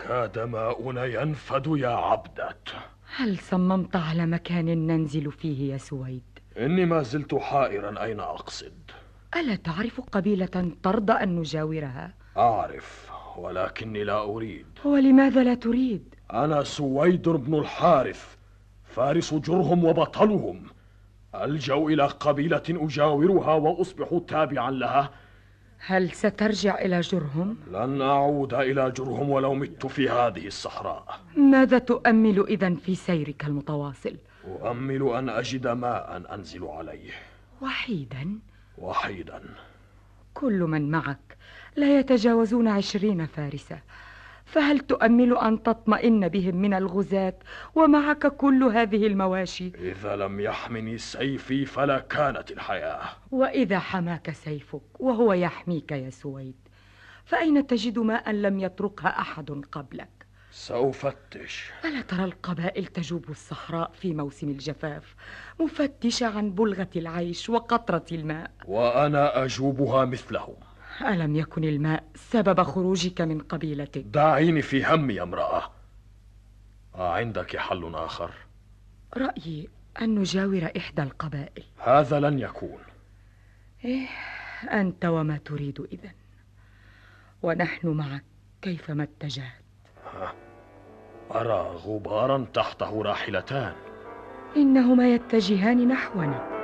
كاد ماؤنا ينفد يا عبدة. هل صممت على مكان ننزل فيه يا سويد؟ إني ما زلت حائرا أين أقصد. ألا تعرف قبيلة ترضى أن نجاورها؟ أعرف، ولكني لا أريد. ولماذا لا تريد؟ أنا سويد بن الحارث، فارس جرهم وبطلهم. ألجأ إلى قبيلة أجاورها وأصبح تابعا لها؟ هل سترجع إلى جرهم؟ لن أعود إلى جرهم ولو مت في هذه الصحراء. ماذا تؤمل إذن في سيرك المتواصل؟ أؤمل أن أجد ماء أنزل عليه. وحيدا؟ وحيدا. كل من معك لا يتجاوزون 20 فارسة، فهل تؤمل أن تطمئن بهم من الغزاة ومعك كل هذه المواشي؟ إذا لم يحمني سيفي فلا كانت الحياة. وإذا حماك سيفك وهو يحميك يا سويد، فأين تجد ماء لم يتركها أحد قبلك؟ سأفتش. ألا ترى القبائل تجوب الصحراء في موسم الجفاف مفتشة عن بلغة العيش وقطرة الماء؟ وأنا أجوبها مثلهم. ألم يكن الماء سبب خروجك من قبيلتك؟ دعيني في همي يا امرأة. عندك حل آخر؟ رأيي أن نجاور إحدى القبائل. هذا لن يكون. إيه، أنت وما تريد إذن، ونحن معك كيفما اتجهت. أرى غبارا تحته راحلتان. إنهما يتجهان نحونا.